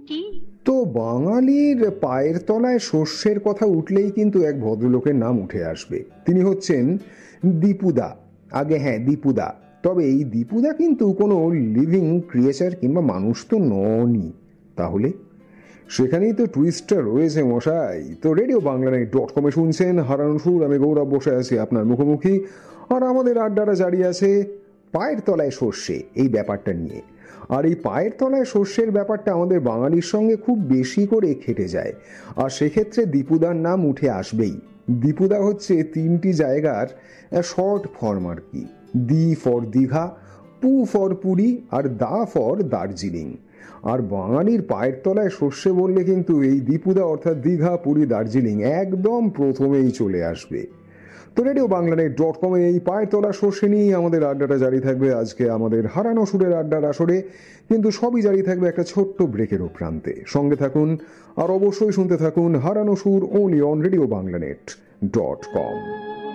কি? তো বাঙালির পায়ের তলায় শস্যের কথা উঠলেই কিন্তু এক ভদ্রলোকের নাম উঠে আসবে। তিনি হচ্ছেন দীপুদা। আগে হ্যাঁ, দীপুদা। তবে এই দীপুদা কিন্তু কোনো লিভিং ক্রিয়েচার কিংবা মানুষ তো ননই। তাহলে সেখানেই তো টুইস্টটা রয়েছে মশাই। তো রেডিও বাংলা.com শুনছেন হারানো সুর, আমি গৌরব বসে আছি আপনার মুখোমুখি। আর আমাদের আড্ডাটা জারি আছে পায়ের তলায় সর্ষে এই ব্যাপারটা নিয়ে। আর এই পায়ের তলায় শস্যের ব্যাপারটা আমাদের বাঙালির সঙ্গে খুব বেশি করে খেটে যায়। আর সেক্ষেত্রে দীপুদার নাম উঠে আসবেই। দীপুদা হচ্ছে তিনটি জায়গার শর্ট ফর্ম আর কি। দি ফর দীঘা, পু for Puri, R the for Darjeeling. আর বাঙালির পায়ের তলায় শস্যে বললে কিন্তু এই দীপুদা অর্থাৎ দীঘা, পুরী, দার্জিলিং একদম প্রথমেই চলে আসবে। তো রেডিও বাংলা.com এই পায়ের তলা শস্যে নিয়েই আমাদের আড্ডাটা জারি থাকবে আজকে আমাদের হারানো সুরের আড্ডার আসরে। কিন্তু সবই জারি থাকবে একটা ছোট্ট ব্রেকেরও প্রান্তে। সঙ্গে থাকুন আর অবশ্যই শুনতে থাকুন হারানো সুর, only on রেডিও বাংলা.com।